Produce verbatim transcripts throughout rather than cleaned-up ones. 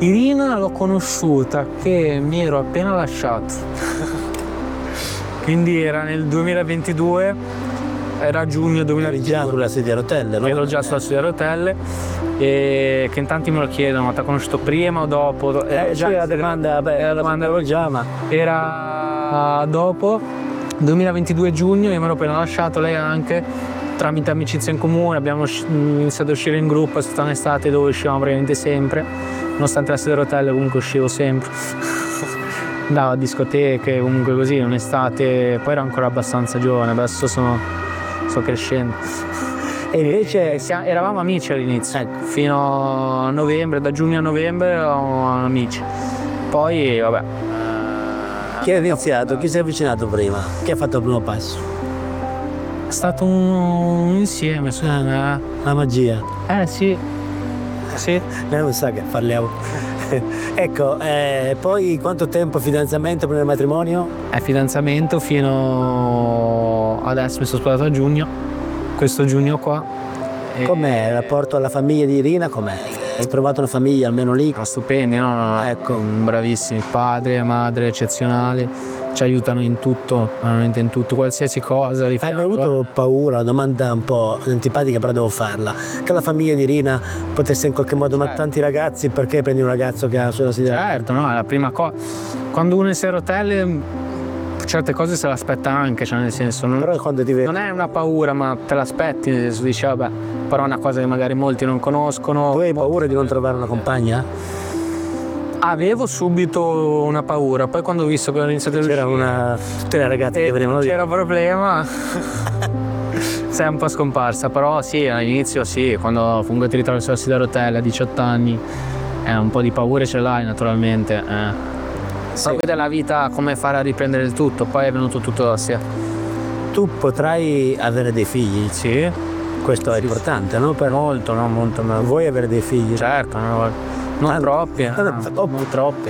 Irina l'ho conosciuta che mi ero appena lasciato, quindi era nel duemilaventidue, era giugno duemilaventidue. Eri già sulla sedia a rotelle, no? Ero già sulla sedia a rotelle, e che in tanti me lo chiedono, ma ti ha conosciuto prima o dopo? Eh, già la domanda, beh, la domanda ero già, ma era dopo, duemilaventidue giugno, io mi ero appena lasciato, lei anche, tramite amicizia in comune abbiamo iniziato a uscire in gruppo. È stata un'estate dove uscivamo praticamente sempre, nonostante la sedia a rotelle comunque uscivo sempre. Andavo a discoteche, comunque così, un'estate, poi ero ancora abbastanza giovane, adesso sono, sto crescendo. e invece E siamo, eravamo amici all'inizio, ecco, fino a novembre, da giugno a novembre eravamo amici. Poi vabbè. chi è iniziato? Chi si è avvicinato prima? Chi ha fatto il primo passo? È stato un, un insieme, sì, eh. La magia. Eh sì, sì. Lei non sa che parliamo. Ecco, eh, poi quanto tempo fidanzamento prima del matrimonio? È fidanzamento fino adesso, mi sono sposato a giugno, questo giugno qua. E Com'è il rapporto alla famiglia di Irina? Com'è? Hai trovato una famiglia almeno lì? Sono stupendi, no? no, no. Ecco. Bravissimi, padre, madre eccezionali, ci aiutano in tutto, veramente in tutto, qualsiasi cosa. Li Hai fanno. avuto paura, una domanda un po' antipatica però devo farla, che la famiglia di Irina potesse in qualche modo, ma tanti ragazzi, perché prendi un ragazzo che ha sulla sedia? Certo, no, è la prima cosa. Quando uno è in rotelle certe cose se l'aspetta anche, cioè nel senso non, Però quando ti vedi non è una paura, ma te l'aspetti, nel senso dici vabbè, però è una cosa che magari molti non conoscono. tu hai paura di non trovare una compagna? Avevo subito una paura, poi quando ho visto che ho iniziato a C'era uscire, una tutte le ragazze che venivano lì. c'era problema. Sei un po' scomparsa, però sì, all'inizio sì, quando comunque ti ritrovi sulla sedia a rotelle a diciotto anni, eh, un po' di paura ce l'hai naturalmente. Eh. Sì. Poi della vita come fare a riprendere il tutto, poi è venuto tutto da sé. Tu potrai avere dei figli, Sì, questo è importante, no? Per molto, no, molto, ma vuoi avere dei figli? certo, no, non Ah, troppi, eh, ah, no, oh. non troppi.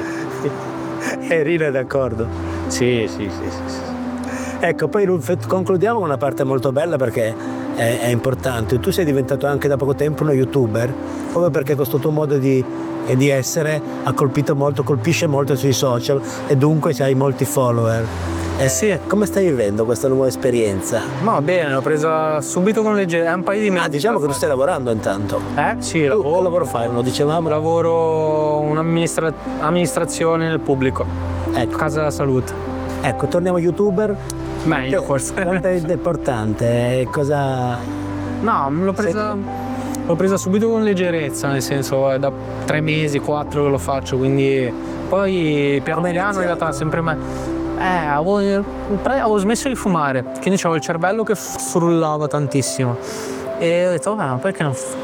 E Irina è d'accordo. Sì, sì, sì, sì, sì. Ecco, poi Rulf, concludiamo con una parte molto bella perché è, è importante. Tu sei diventato anche da poco tempo uno youtuber, proprio perché questo tuo modo di, e di essere ha colpito molto, colpisce molto sui social e dunque hai molti follower. Eh sì, come stai vivendo questa nuova esperienza? Ma va bene, l'ho presa subito con leggerezza, un paio di mesi. Ah, diciamo che tu stai lavorando intanto. Eh? Sì, Tu lavoro. che lavoro fai? Lo dicevamo? Lavoro un'amministrazione nel pubblico, Ecco, casa della salute. ecco, torniamo youtuber. Meglio forse. Quanto è importante? Cosa... No, l'ho presa, l'ho presa subito con leggerezza, nel senso è da tre mesi, quattro che lo faccio, quindi poi piano piano è andata sempre me. Eh, avevo, avevo smesso di fumare, quindi avevo il cervello che frullava tantissimo. E ho detto, vabbè, ma perché non f-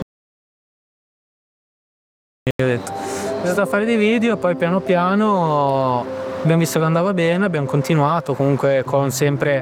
E ho detto, ho iniziato a fare dei video e poi piano piano abbiamo visto che andava bene, abbiamo continuato comunque con sempre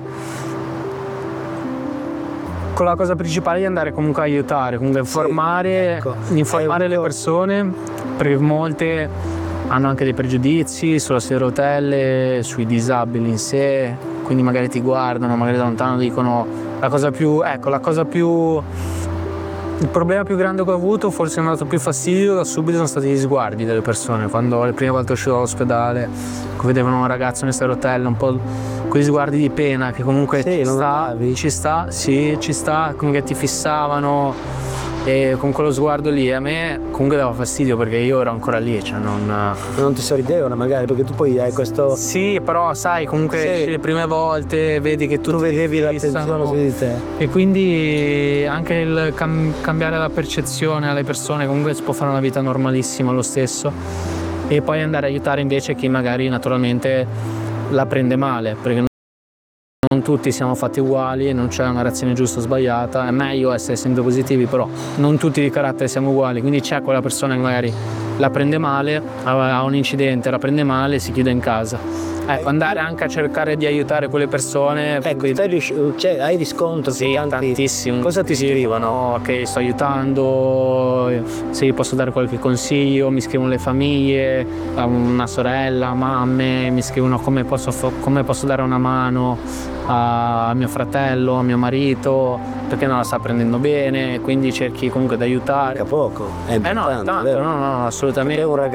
con la cosa principale di andare comunque a aiutare, comunque informare, ecco. informare È le un- persone, perché molte hanno anche dei pregiudizi sulla sedia a rotelle, sui disabili in sé, quindi magari ti guardano, magari da lontano dicono la cosa più, ecco, la cosa più il problema più grande che ho avuto, forse mi ha dato più fastidio da subito, sono stati gli sguardi delle persone. Quando le prime volte uscivo dall'ospedale, vedevano un ragazzo nelle sedia a rotelle, un po' quegli sguardi di pena che comunque Sì, ci non sta, notavi? ci sta, sì, ci sta, comunque ti fissavano e con quello sguardo lì a me comunque dava fastidio perché io ero ancora lì, cioè non... Non ti sorridevano magari, perché tu poi hai questo... Sì, però sai, comunque Sì. le prime volte vedi che Tu tutti vedevi ti l'attenzione fissano. su di te. E quindi anche il cam- cambiare la percezione alle persone comunque si può fare una vita normalissima lo stesso e poi andare a aiutare invece chi magari naturalmente la prende male, perché non tutti siamo fatti uguali, non c'è una reazione giusta o sbagliata, è meglio essere sempre positivi, però non tutti di carattere siamo uguali, quindi c'è quella persona che magari la prende male, ha un incidente, la prende male e si chiude in casa. Ecco, andare anche a cercare di aiutare quelle persone. Ecco, te riusci- cioè, hai riscontro? Sì, tanti- tantissimo. Cosa ti scrivono? No, che sto aiutando, se gli posso dare qualche consiglio, mi scrivono le famiglie, una sorella, mamme, mi scrivono come posso, fa- come posso dare una mano a mio fratello, a mio marito, perché non la sta prendendo bene, quindi cerchi comunque di aiutare. Mica poco, è Eh no, importante, tanto, vero? no, no, assolutamente. È un ragazzo